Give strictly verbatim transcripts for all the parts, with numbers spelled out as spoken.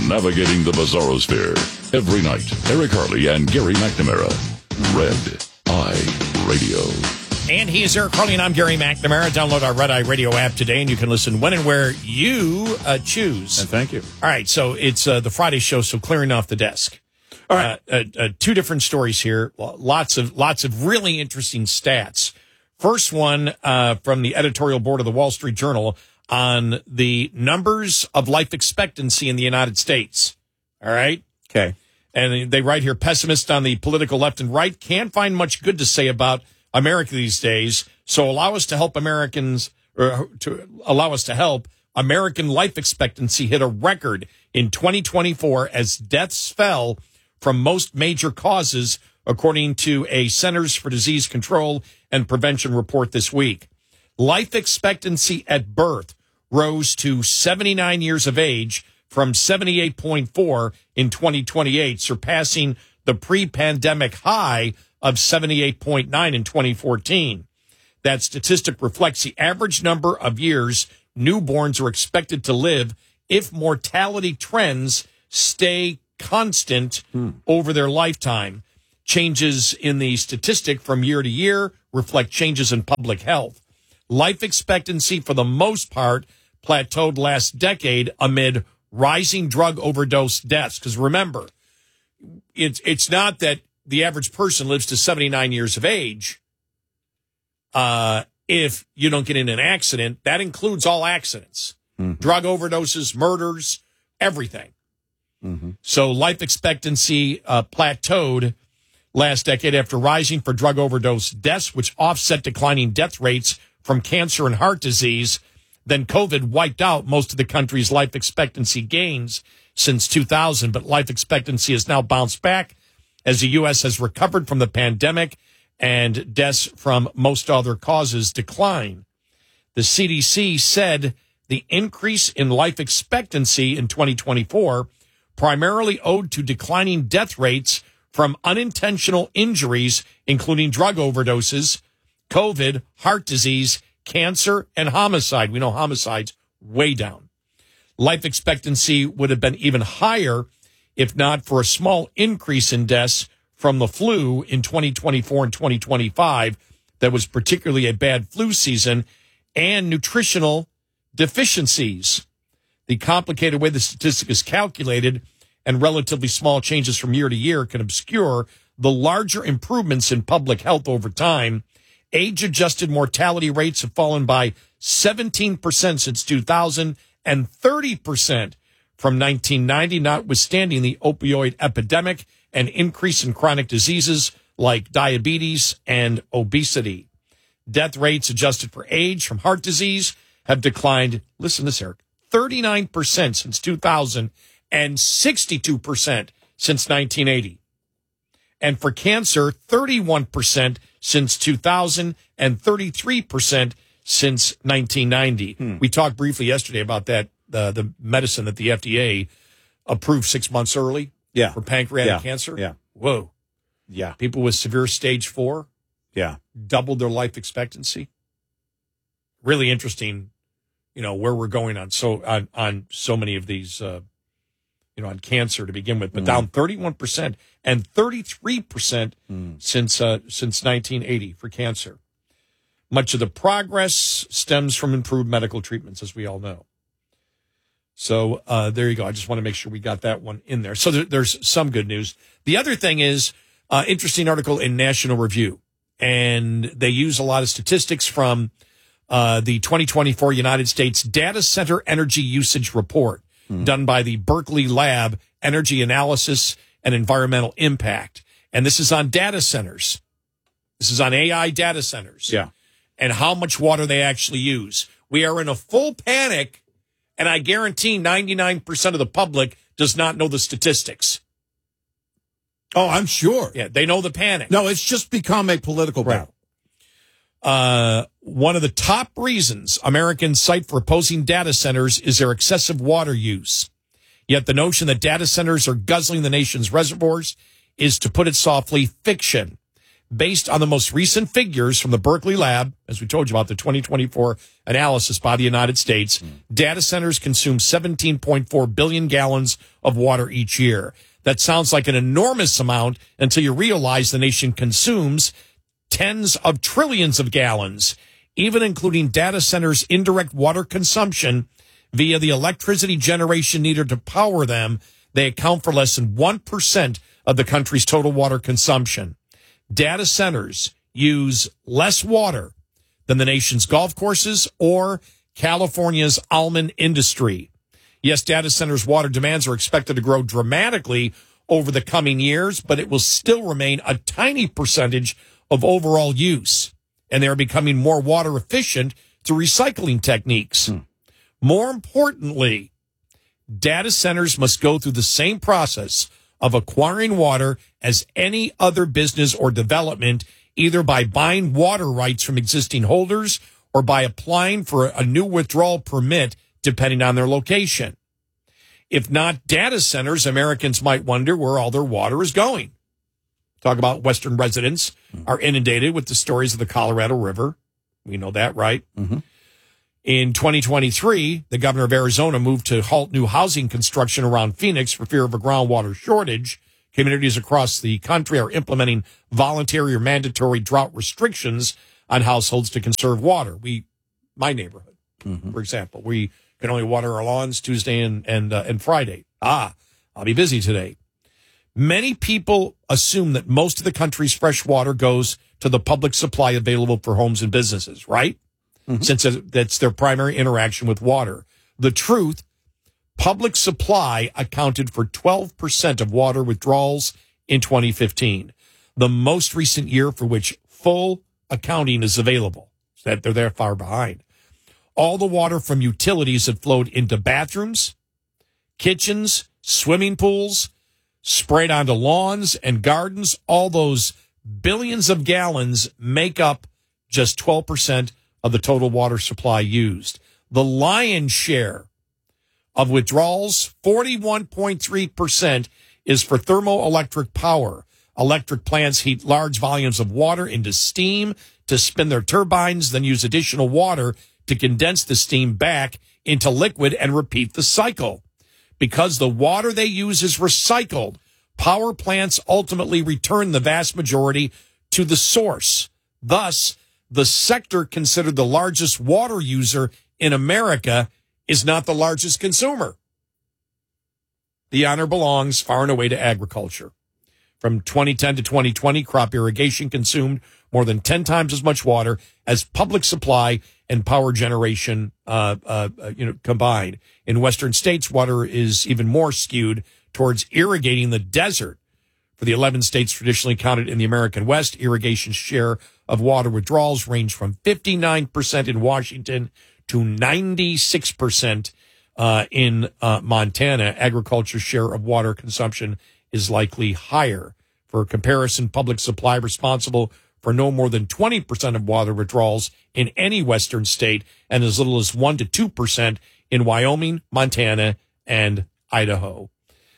navigating the Bizarrosphere. Every night, Eric Harley and Gary McNamara. Red Eye Radio. And he is Eric Harley, and I'm Gary McNamara. Download our Red Eye Radio app today, and you can listen when and where you uh, choose. And thank you. All right, so it's uh, the Friday show, so clearing off the desk. All right, uh, uh, uh, two different stories here. Lots of lots of really interesting stats. First one uh, from the editorial board of the Wall Street Journal on the numbers of life expectancy in the United States. All right? Okay. And they write here, pessimists on the political left and right can't find much good to say about America these days, so allow us to help Americans, or to allow us to help American life expectancy hit a record in twenty twenty-four as deaths fell from most major causes, according to a Centers for Disease Control and Prevention report this week. Life expectancy at birth rose to seventy-nine years of age from seventy-eight point four in twenty twenty-eight, surpassing the pre-pandemic high of seventy-eight point nine in twenty fourteen. That statistic reflects the average number of years newborns are expected to live if mortality trends stay constant hmm. over their lifetime. Changes in the statistic from year to year reflect changes in public health. Life expectancy, for the most part, plateaued last decade amid rising drug overdose deaths. Because remember, it's it's not that the average person lives to seventy-nine years of age uh, if you don't get in an accident. That includes all accidents, mm-hmm. drug overdoses, murders, everything. Mm-hmm. So life expectancy uh, plateaued last decade after rising for drug overdose deaths, which offset declining death rates from cancer and heart disease. Then COVID wiped out most of the country's life expectancy gains since two thousand, but life expectancy has now bounced back as the U S has recovered from the pandemic and deaths from most other causes decline. The C D C said the increase in life expectancy in twenty twenty-four primarily owed to declining death rates from unintentional injuries, including drug overdoses, COVID, heart disease, cancer, and homicide. We know homicide's way down. Life expectancy would have been even higher if not for a small increase in deaths from the flu in twenty twenty-four and twenty twenty-five. That was particularly a bad flu season, and nutritional deficiencies. The complicated way the statistic is calculated and relatively small changes from year to year can obscure the larger improvements in public health over time. Age-adjusted mortality rates have fallen by seventeen percent since two thousand and thirty percent from nineteen ninety, notwithstanding the opioid epidemic and increase in chronic diseases like diabetes and obesity. Death rates adjusted for age from heart disease have declined, listen to this, Eric, thirty-nine percent since two thousand and sixty-two percent since nineteen eighty. And for cancer, thirty-one percent since two thousand and thirty-three percent since nineteen ninety. Hmm. We talked briefly yesterday about that, uh, the medicine that the F D A approved six months early yeah. for pancreatic yeah. cancer. Yeah. Whoa. Yeah. People with severe stage four. Yeah. Doubled their life expectancy. Really interesting, you know, where we're going on so on, on so many of these, uh, you know, on cancer to begin with, but mm. down thirty-one percent and thirty-three percent mm. since uh, since nineteen eighty for cancer. Much of the progress stems from improved medical treatments, as we all know. So uh, there you go. I just want to make sure we got that one in there. So there, there's some good news. The other thing is, uh, interesting article in National Review, and they use a lot of statistics from uh, the twenty twenty-four United States Data Center Energy Usage Report, mm-hmm. done by the Berkeley Lab Energy Analysis and Environmental Impact. And this is on data centers. This is on A I data centers. Yeah. And how much water they actually use. We are in a full panic, and I guarantee ninety-nine percent of the public does not know the statistics. Oh, I'm sure. Yeah, they know the panic. No, it's just become a political battle. Uh, one of the top reasons Americans cite for opposing data centers is their excessive water use. Yet the notion that data centers are guzzling the nation's reservoirs is, to put it softly, fiction. Based on the most recent figures from the Berkeley Lab, as we told you about the twenty twenty-four analysis by the United States, mm. data centers consume seventeen point four billion gallons of water each year. That sounds like an enormous amount until you realize the nation consumes tens of trillions of gallons, even including data centers' indirect water consumption via the electricity generation needed to power them. They account for less than one percent of the country's total water consumption. Data centers use less water than the nation's golf courses or California's almond industry. Yes, data centers' water demands are expected to grow dramatically over the coming years, but it will still remain a tiny percentage of overall use, and they are becoming more water efficient through recycling techniques. Hmm. More importantly, data centers must go through the same process of acquiring water as any other business or development, either by buying water rights from existing holders or by applying for a new withdrawal permit, depending on their location. If not data centers, Americans might wonder where all their water is going. Talk about Western residents are inundated with the stories of the Colorado River. We know that, right? Mm-hmm. In twenty twenty-three, the governor of Arizona moved to halt new housing construction around Phoenix for fear of a groundwater shortage. Communities across the country are implementing voluntary or mandatory drought restrictions on households to conserve water. We, my neighborhood, mm-hmm. for example, we can only water our lawns Tuesday and and, uh, and Friday. Ah, I'll be busy today. Many people assume that most of the country's fresh water goes to the public supply available for homes and businesses, right? Mm-hmm. Since that's their primary interaction with water. The truth, public supply accounted for twelve percent of water withdrawals in twenty fifteen, the most recent year for which full accounting is available. So that they're that far behind. All the water from utilities that flowed into bathrooms, kitchens, swimming pools, sprayed onto lawns and gardens, all those billions of gallons make up just twelve percent of the total water supply used. The lion's share of withdrawals, forty-one point three percent, is for thermoelectric power. Electric plants heat large volumes of water into steam to spin their turbines, then use additional water to condense the steam back into liquid and repeat the cycle. Because the water they use is recycled, power plants ultimately return the vast majority to the source. Thus, the sector considered the largest water user in America is not the largest consumer. The honor belongs far and away to agriculture. From twenty ten to twenty twenty, crop irrigation consumed more than ten times as much water as public supply and power generation uh, uh, you know, combined. In Western states, water is even more skewed towards irrigating the desert. For the eleven states traditionally counted in the American West, irrigation's share of water withdrawals range from fifty-nine percent in Washington to ninety-six percent uh, in uh, Montana. Agriculture's share of water consumption is likely higher. For comparison, public supply responsible for no more than twenty percent of water withdrawals in any Western state and as little as one to two percent in Wyoming, Montana, and Idaho.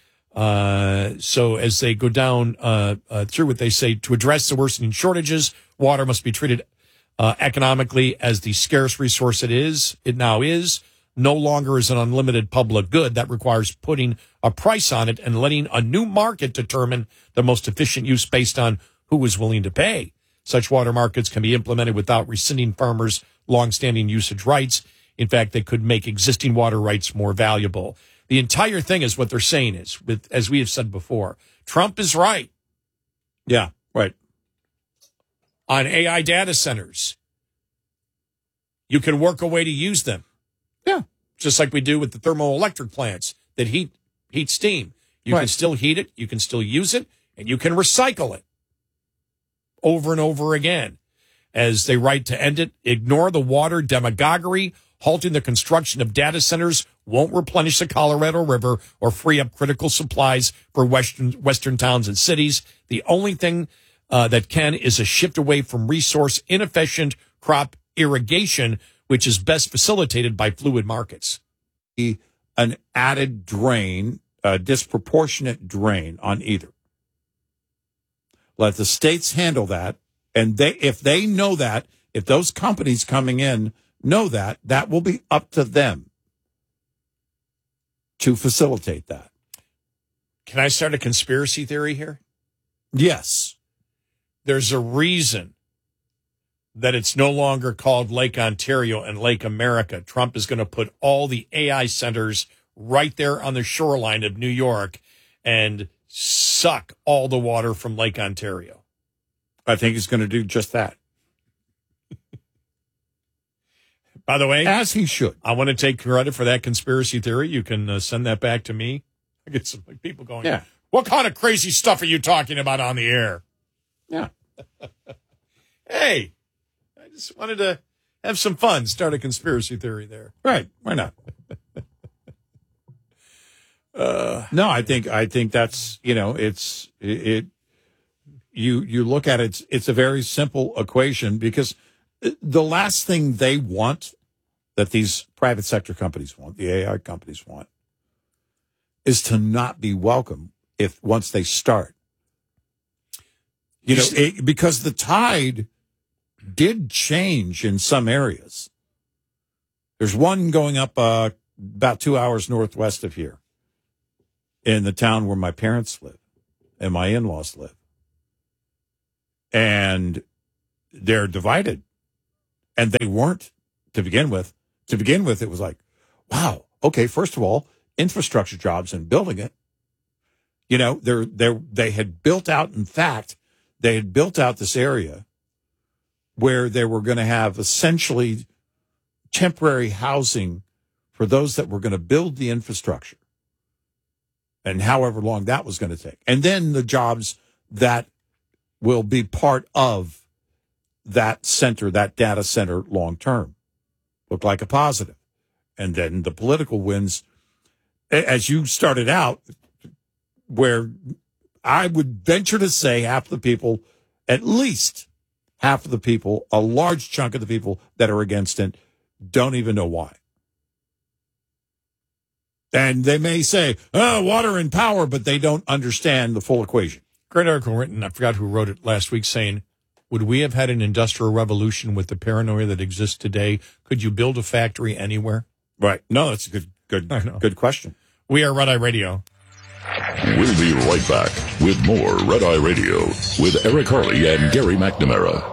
Uh, so as they go down uh, uh, through what they say, to address the worsening shortages, water must be treated uh, economically as the scarce resource it is. It now is. No longer is an unlimited public good. That requires putting a price on it and letting a new market determine the most efficient use based on who is willing to pay. Such water markets can be implemented without rescinding farmers' longstanding usage rights. In fact, they could make existing water rights more valuable. The entire thing is what they're saying is, with, as we have said before, Trump is right. Yeah, right. On A I data centers, you can work a way to use them. Yeah. Just like we do with the thermoelectric plants that heat heat steam. You right. can still heat it, you can still use it, and you can recycle it over and over again. As they write to end it, ignore the water demagoguery. Halting the construction of data centers won't replenish the Colorado River or free up critical supplies for Western, Western towns and cities. The only thing uh, that can is a shift away from resource inefficient crop irrigation, which is best facilitated by fluid markets. An added drain, a disproportionate drain on either. Let the states handle that. And they, if they know that, if those companies coming in know that, that will be up to them to facilitate that. Can I start a conspiracy theory here? Yes. There's a reason that it's no longer called Lake Ontario and Lake America. Trump is going to put all the A I centers right there on the shoreline of New York and suck all the water from Lake Ontario. I think he's going to do just that. By the way, as he should. I want to take credit for that conspiracy theory. You can uh, send that back to me. I get some people going, yeah. What kind of crazy stuff are you talking about on the air? Yeah. Hey, I just wanted to have some fun, start a conspiracy theory there. Right. Why not? uh, no, I think I think that's, you know, it's it, it you you look at it, it's, it's a very simple equation, because the last thing they want, that these private sector companies want, the A I companies want, is to not be welcome if once they start. You know, it, because the tide did change in some areas. There's one going up uh, about two hours northwest of here in the town where my parents live and my in-laws live. And they're divided. And they weren't to begin with. To begin with, it was like, wow, okay, first of all, infrastructure jobs and building it. You know, they're, they're, they had built out, in fact, they had built out this area where they were going to have essentially temporary housing for those that were going to build the infrastructure, and however long that was going to take. And then the jobs that will be part of that center, that data center long term, look like a positive. And then the political winds, as you started out, where I would venture to say half the people, at least half of the people, a large chunk of the people that are against it, don't even know why. And they may say, oh, water and power, but they don't understand the full equation. Great article written, I forgot who wrote it last week, saying, would we have had an industrial revolution with the paranoia that exists today? Could you build a factory anywhere? Right. No, that's a good, good, good question. We are Red Eye Radio. We'll be right back with more Red Eye Radio with Eric Harley and Gary McNamara.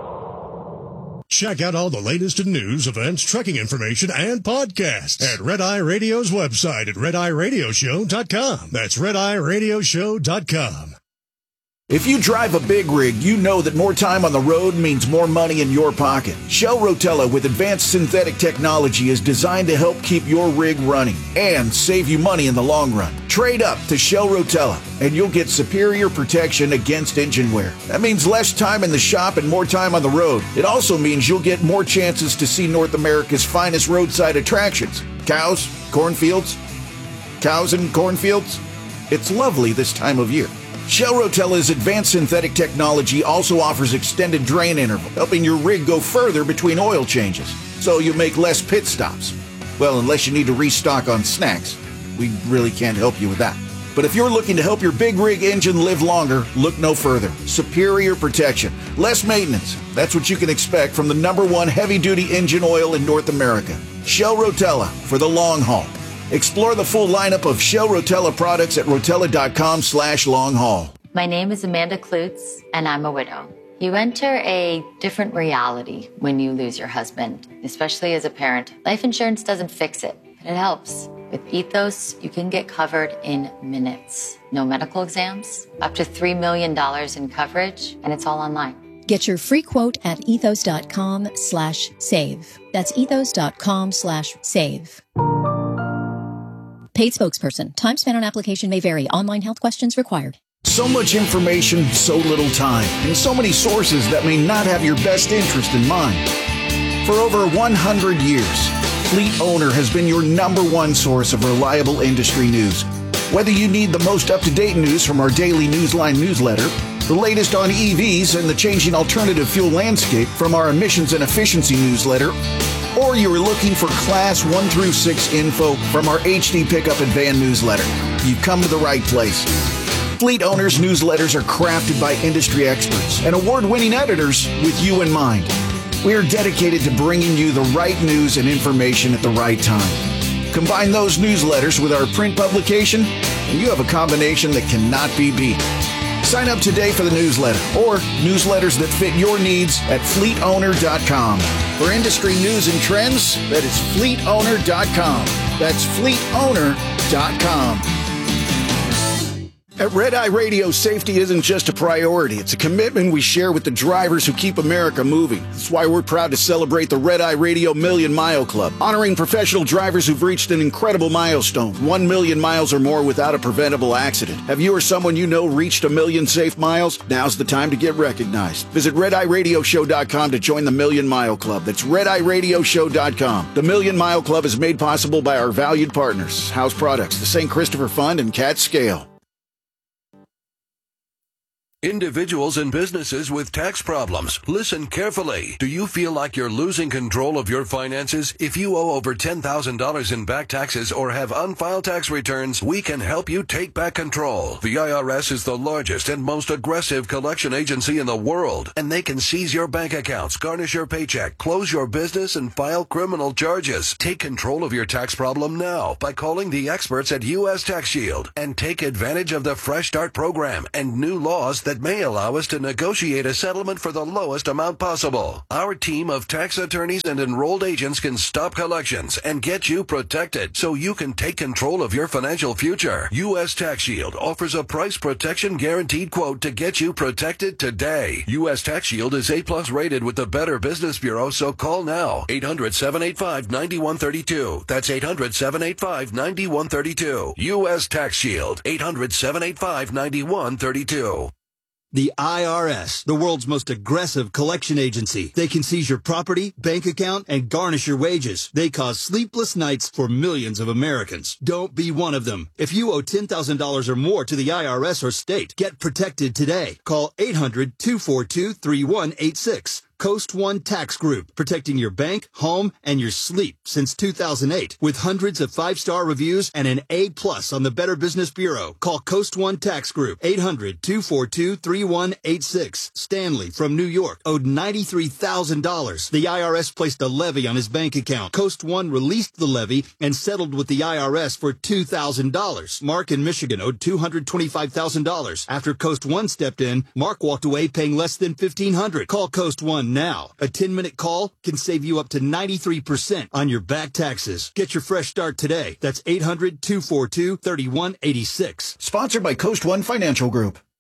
Check out all the latest in news, events, trekking information, and podcasts at Red Eye Radio's website at red eye radio show dot com. That's red eye radio show dot com. If you drive a big rig, you know that more time on the road means more money in your pocket. Shell Rotella with advanced synthetic technology is designed to help keep your rig running and save you money in the long run. Trade up to Shell Rotella and you'll get superior protection against engine wear. That means less time in the shop and more time on the road. It also means you'll get more chances to see North America's finest roadside attractions. Cows, cornfields, cows and cornfields. It's lovely this time of year. Shell Rotella's advanced synthetic technology also offers extended drain interval, helping your rig go further between oil changes, so you make less pit stops. Well, unless you need to restock on snacks. We really can't help you with that. But if you're looking to help your big rig engine live longer, look no further. Superior protection, less maintenance. That's what you can expect from the number one heavy-duty engine oil in North America. Shell Rotella for the long haul. Explore the full lineup of Shell Rotella products at rotella.com slash long haul. My name is Amanda Klutz, and I'm a widow. You enter a different reality when you lose your husband, especially as a parent. Life insurance doesn't fix it, but it helps. With Ethos, you can get covered in minutes. No medical exams, up to three million dollars in coverage, and it's all online. Get your free quote at ethos.com slash save. That's ethos.com slash save. Paid spokesperson. Time spent on application may vary. Online health questions required. So much information, so little time, and so many sources that may not have your best interest in mind. For over one hundred years, Fleet Owner has been your number one source of reliable industry news. Whether you need the most up-to-date news from our daily Newsline newsletter, the latest on E Vs and the changing alternative fuel landscape from our emissions and efficiency newsletter, or you're looking for class one through six info from our H D Pickup and Van newsletter, you've come to the right place. Fleet Owners newsletters are crafted by industry experts and award-winning editors with you in mind. We are dedicated to bringing you the right news and information at the right time. Combine those newsletters with our print publication, and you have a combination that cannot be beat. Sign up today for the newsletter or newsletters that fit your needs at fleet owner dot com. For industry news and trends, that is fleet owner dot com. That's fleet owner dot com. At Red Eye Radio, safety isn't just a priority. It's a commitment we share with the drivers who keep America moving. That's why we're proud to celebrate the Red Eye Radio Million Mile Club, honoring professional drivers who've reached an incredible milestone, one million miles or more without a preventable accident. Have you or someone you know reached a million safe miles? Now's the time to get recognized. Visit red eye radio show dot com to join the Million Mile Club. That's red eye radio show dot com. The Million Mile Club is made possible by our valued partners, House Products, the Saint Christopher Fund, and Cat Scale. Individuals and businesses with tax problems, listen carefully. Do you feel like you're losing control of your finances? If you owe over ten thousand dollars in back taxes or have unfiled tax returns, we can help you take back control. The I R S is the largest and most aggressive collection agency in the world, and they can seize your bank accounts, garnish your paycheck, close your business, and file criminal charges. Take control of your tax problem now by calling the experts at U S Tax Shield and take advantage of the Fresh Start program and new laws that that may allow us to negotiate a settlement for the lowest amount possible. Our team of tax attorneys and enrolled agents can stop collections and get you protected so you can take control of your financial future. U S Tax Shield offers a price protection guaranteed quote to get you protected today. U S Tax Shield is A plus rated with the Better Business Bureau, so call now. eight hundred, seven eight five, nine one three two. That's eight hundred, seven eight five, nine one three two. U S Tax Shield. eight hundred, seven eight five, nine one three two. The I R S, the world's most aggressive collection agency. They can seize your property, bank account, and garnish your wages. They cause sleepless nights for millions of Americans. Don't be one of them. If you owe ten thousand dollars or more to the I R S or state, get protected today. Call eight hundred, two four two, three one eight six. Coast One Tax Group, protecting your bank, home, and your sleep since two thousand eight. With hundreds of five-star reviews and an A plus on the Better Business Bureau. Call Coast One Tax Group, eight hundred, two four two, three one eight six. Stanley from New York owed ninety-three thousand dollars. The I R S placed a levy on his bank account. Coast One released the levy and settled with the I R S for two thousand dollars. Mark in Michigan owed two hundred twenty-five thousand dollars. After Coast One stepped in, Mark walked away paying less than fifteen hundred dollars. Call Coast One now. A ten-minute call can save you up to ninety-three percent on your back taxes. Get your fresh start today. That's eight hundred, two four two, three one eight six. Sponsored by Coast One Financial Group.